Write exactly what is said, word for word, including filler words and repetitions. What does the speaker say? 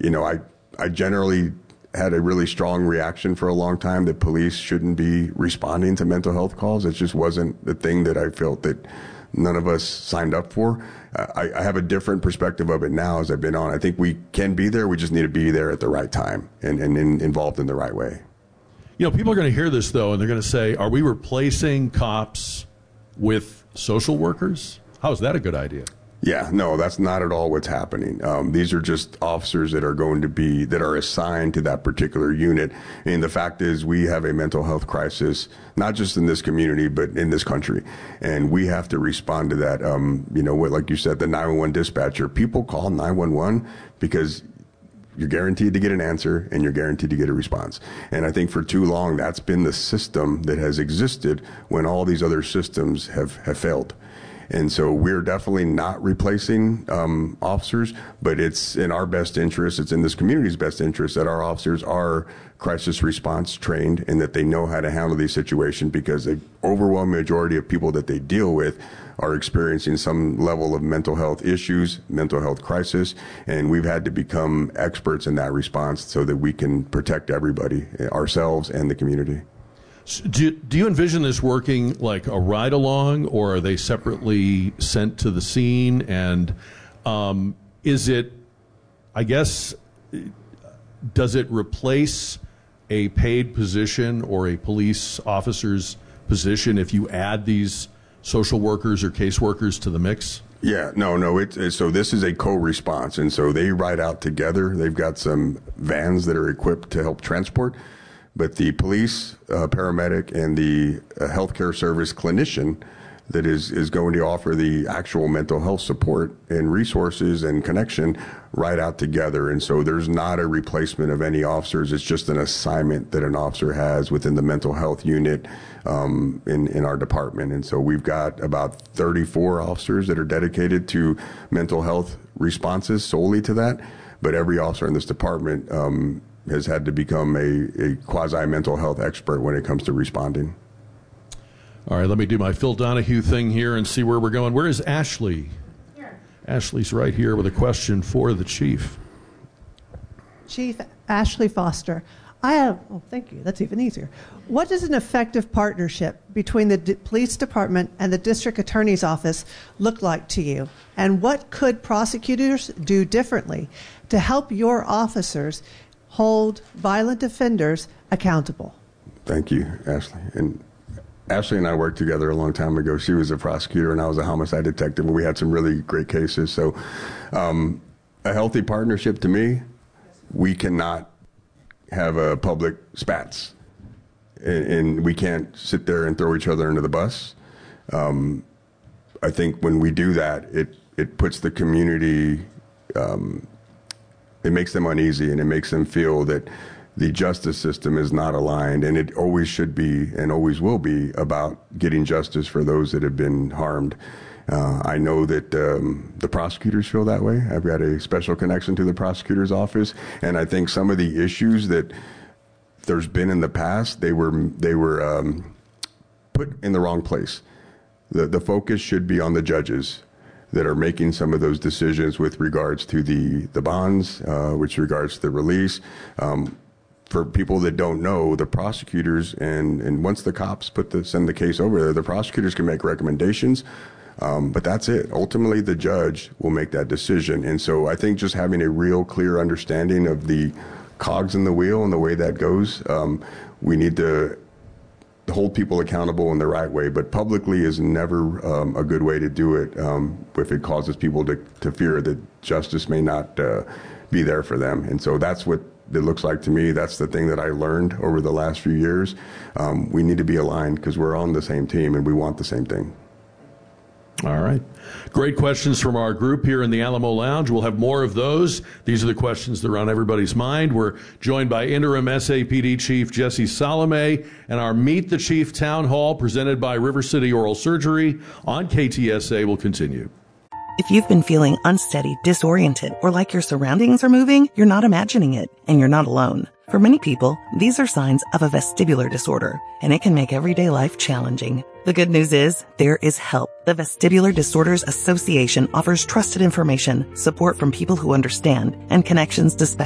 you know, I, I generally had a really strong reaction for a long time that police shouldn't be responding to mental health calls. It just wasn't the thing that I felt that none of us signed up for. I, I have a different perspective of it now as I've been on. I think we can be there. We just need to be there at the right time and, and in, involved in the right way. You know, people are going to hear this, though, and they're going to say, are we replacing cops with social workers? How is that a good idea? Yeah, no, that's not at all what's happening. Um, these are just officers that are going to be, that are assigned to that particular unit. And the fact is we have a mental health crisis, not just in this community, but in this country. And we have to respond to that. Um, you know, what, like you said, the nine one one dispatcher, people call nine one one because you're guaranteed to get an answer and you're guaranteed to get a response. And I think for too long, that's been the system that has existed when all these other systems have, have failed. And so we're definitely not replacing um, officers, but it's in our best interest, it's in this community's best interest that our officers are crisis response trained and that they know how to handle these situations, because the overwhelming majority of people that they deal with are experiencing some level of mental health issues, mental health crisis, and we've had to become experts in that response so that we can protect everybody, ourselves and the community. Do, do you envision this working like a ride-along, or are they separately sent to the scene? And um, is it, I guess, does it replace a paid position or a police officer's position if you add these social workers or caseworkers to the mix? Yeah, no, no. It, it, so this is a co-response, and so they ride out together. They've got some vans that are equipped to help transport. But the police, uh, paramedic, and the uh, healthcare service clinician that is, is going to offer the actual mental health support and resources and connection right out together. And so there's not a replacement of any officers. It's just an assignment that an officer has within the mental health unit um, in, in our department. And so we've got about thirty-four officers that are dedicated to mental health responses solely to that. But every officer in this department um, has had to become a, a quasi-mental health expert when it comes to responding. All right, let me do my Phil Donahue thing here and see where we're going. Where is Ashley? Here. Ashley's right here with a question for the chief. Chief Ashley Foster, I have, oh, thank you, that's even easier. What does an effective partnership between the D- police department and the district attorney's office look like to you? And what could prosecutors do differently to help your officers hold violent offenders accountable? Thank you, Ashley. And Ashley and I worked together a long time ago. She was a prosecutor and I was a homicide detective, and we had some really great cases. So um, a healthy partnership to me, we cannot have a public spats. And, and we can't sit there and throw each other under the bus. Um, I think when we do that, it, it puts the community, um, it makes them uneasy, and it makes them feel that the justice system is not aligned, and it always should be and always will be about getting justice for those that have been harmed. Uh, I know that um, the prosecutors feel that way. I've got a special connection to the prosecutor's office, and I think some of the issues that there's been in the past, they were they were um, put in the wrong place. The the focus should be on the judges that are making some of those decisions with regards to the, the bonds, uh, with regards to the release. Um, for people that don't know, the prosecutors, and, and once the cops put the, send the case over there, the prosecutors can make recommendations, um, but that's it. Ultimately, the judge will make that decision. And so I think just having a real clear understanding of the cogs in the wheel and the way that goes, um, we need to hold people accountable in the right way, but publicly is never um, a good way to do it um, if it causes people to, to fear that justice may not uh, be there for them. And so that's what it looks like to me. That's the thing that I learned over the last few years. Um, we need to be aligned because we're on the same team and we want the same thing. All right. Great questions from our group here in the Alamo Lounge. We'll have more of those. These are the questions that are on everybody's mind. We're joined by Interim S A P D Chief Jesse Salome, and our Meet the Chief Town Hall presented by River City Oral Surgery on K T S A will continue. If you've been feeling unsteady, disoriented, or like your surroundings are moving, you're not imagining it, and you're not alone. For many people, these are signs of a vestibular disorder, and it can make everyday life challenging. The good news is, there is help. The Vestibular Disorders Association offers trusted information, support from people who understand, and connections to specialists.